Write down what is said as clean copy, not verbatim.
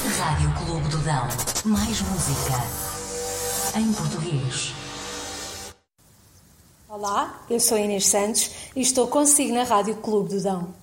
Rádio Clube do Dão. Mais música em português. Olá, eu sou Inês Santos e estou consigo na Rádio Clube do Dão.